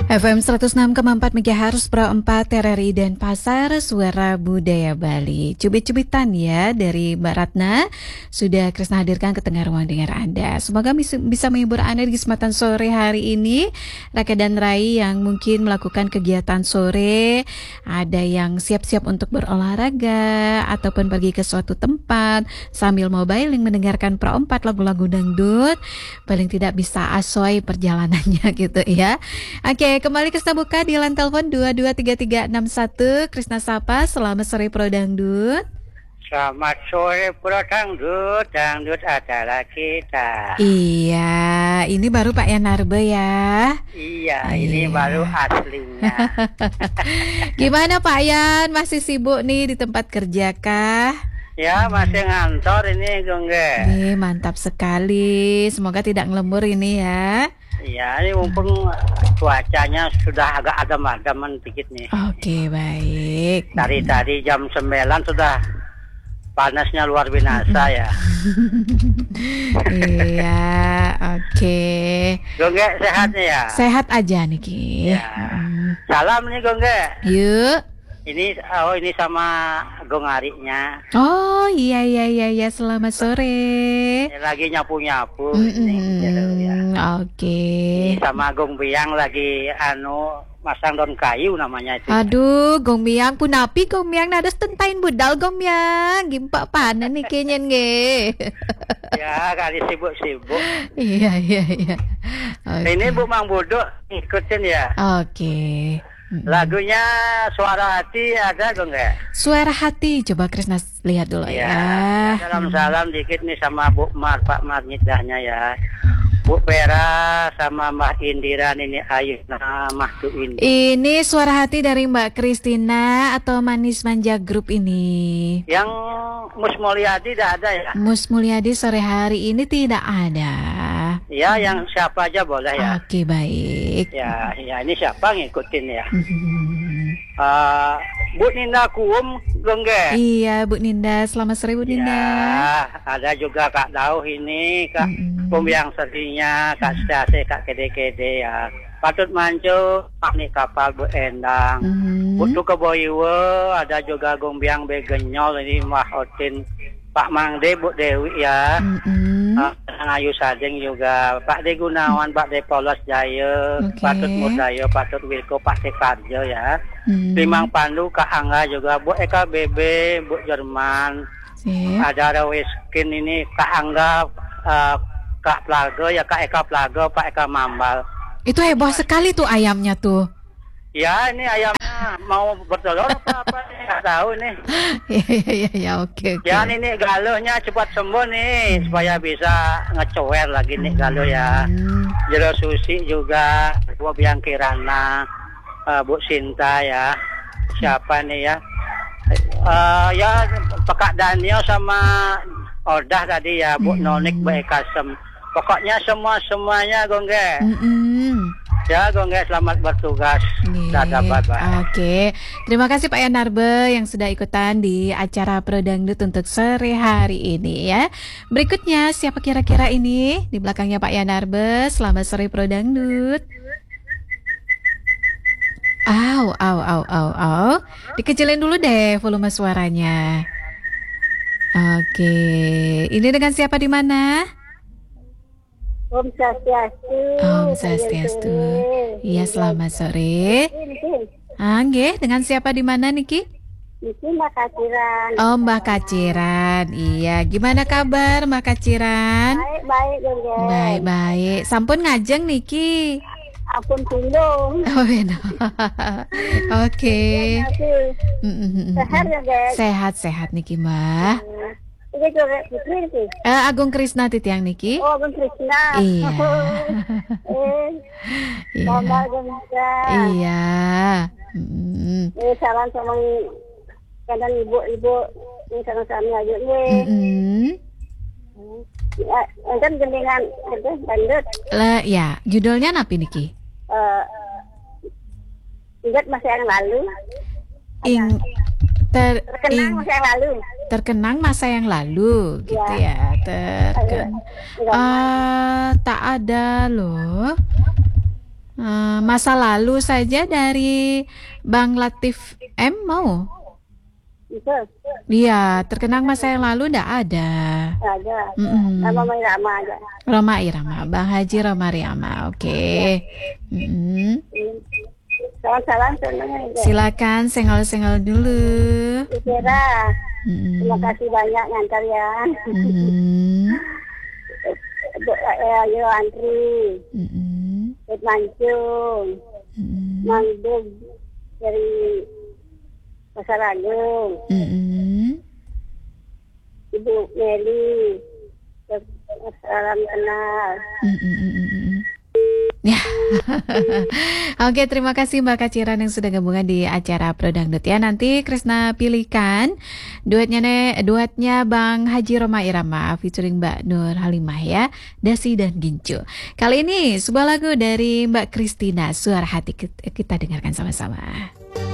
FM 106,4 MHz Pro 4 RRI Denpasar, Suara Budaya Bali. Cubit-cubitan ya dari Mbak Ratna sudah Krisna hadirkan ke tengah ruang dengar Anda. Semoga bisa menghibur Anda di kesempatan sore hari ini. Raka dan Rai yang mungkin melakukan kegiatan sore, ada yang siap-siap untuk berolahraga ataupun pergi ke suatu tempat sambil mobiling mendengarkan Pro 4 lagu-lagu dangdut. Paling tidak bisa asoy perjalanannya gitu ya. Oke, kembali Krisna buka di line telepon 223361. Krisna sapa, selamat sore Pro Dangdut. Selamat sore Pro Dangdut, dangdut adalah kita. Iya, ini baru Pak Yanarbe ya. Iya, ini baru aslinya. Gimana Pak Yan, masih sibuk nih di tempat kerja kah? Ya, masih ngantor ini Gongge. Mantap sekali, semoga tidak ngelembur ini ya. Iya, ini mumpung cuacanya sudah agak adem-ademan dikit nih. Oke, baik. Dari tadi jam 9 sudah panasnya luar binasa ya. Iya, oke. Gongge sehat nih ya? Sehat aja nih Ki. Ya. Salam nih Gongge. Yuk. Ini sama Gong Arinya. Oh iya, selamat sore. Lagi nyapu-nyapu ini, ya. Oke. Sama Gong Biang lagi masang daun kayu namanya itu. Aduh, Gong Biang punapi Gong Biang nadas tentain budal Gong Biang. Gimpak panen nih kayaknya nge. Ya, kali sibuk-sibuk. Iya. Okay. Ini Bu Mang Bodo ikutin ya. Oke. Lagunya Suara Hati ada dong ya? Suara Hati, coba Krisna lihat dulu ya. Salam dikit nih sama Bu Mar, Pak Mar nyidahnya ya. Bu Vera sama Mbak Indira ini Ayuna Mahdu ini. Ini Suara Hati dari Mbak Kristina atau Manis Manja Group ini? Yang Mus Mulyadi tidak ada ya? Mus Mulyadi sore hari ini tidak ada. Ya, yang siapa aja boleh ya. Oke, baik. Ya, ini siapa ngikutin ya? Bu Ninda Kuum, Gongge. Iya, Bu Ninda. Selamat sore, Bu Ninda. Ya, ada juga Kak Dauh ini, Kak Pembiang Serdinya, Kak Stase, Kak Kede-Kede ya. Patut Manco, Pak Nik Kapal, Bu Endang. Bu Tukeboiwe, ada juga Gombiang Begenyol, ini Mbah Otin, Pak Mangde, Bu Dewi ya. Ayu Sadeng juga, Pak De Gunawan, Pak De Polos Jaya, Patut Mudayo, Patut Wilko, Pak Sekarjo ya. Limang Pandu, Kak Angga juga, Bu Eka Bebe, Bu Jerman. Ada Raweskin ini, Kak Angga, Kak Plago ya, Kak Eka Plago, Pak Eka Mambal. Itu heboh sekali tuh ayamnya tuh. Ya, ini ayamnya mau bertelur apa nggak tahu nih. Iya, oke. Ya, ini galuhnya cepat sembuh nih supaya bisa ngecower lagi nih galuh ya. Jero Susi juga, Bu Biang Kirana, Bu Sinta ya. Siapa nih ya? Ya Pak Daniel sama Odah tadi ya, Bu Nonik, Bu Ekasem. Pokoknya semuanya Gongge. Ya Gongge, selamat bertugas. Dadah, bye-bye. Oke, terima kasih Pak Yanarbe yang sudah ikutan di acara Pro Dangdut untuk sore hari ini ya. Berikutnya siapa kira-kira ini di belakangnya Pak Yanarbe? Selamat sore Pro Dangdut. Au. Dikecilin dulu deh volume suaranya. Oke, ini dengan siapa di mana? Om Swastiastu. Om Swastiastu. Iya, selamat sore. Nggih, dengan siapa di mana niki? Niki Mbak Kaciran. Oh, Mbak Kaciran. Iya, gimana kabar Mbak Kaciran? Baik, Gongge. Baik. Sampun ngajeng niki. Ampun tundung. Oh, benar. Oke. Sehat ya, guys. Sehat niki, Mbak. Ini juga Putri sih. Agung Krisna titiang niki. Oh, Agung Krisna. Iya. Sama Gongge. Iya. Salam sama kadang ibu-ibu ini sama-sama aja nih. Kan gendingan dangdut. Lah ya, judulnya apa niki? Ingat masa yang lalu. Terkenang masa yang lalu gitu ya. Tak ada loh. Masa lalu saja dari Bang Latif M mau? Bisa. Iya, terkenang masa yang lalu ndak ada. Ada. Nama Irama aja. Roma Irama, Bang Haji Roma Irama. Oke. Salam-salam semuanya. Silakan senggol-senggol dulu. Ikira. Terima kasih banyak ngantar ya. Ayo antri. Mancung. Mangdug dari Pasar Agung. Ibu Meli. Salam kenal. Ya. Oke, terima kasih Mbak Kaciran yang sudah gabungan di acara Pro Dangdut ya. Nanti Krisna pilihkan duetnya Bang Haji Roma Irama featuring Mbak Nur Halimah ya, Dasi dan Gincu. Kali ini sebuah lagu dari Mbak Kristina, Suara Hati, kita dengarkan sama-sama.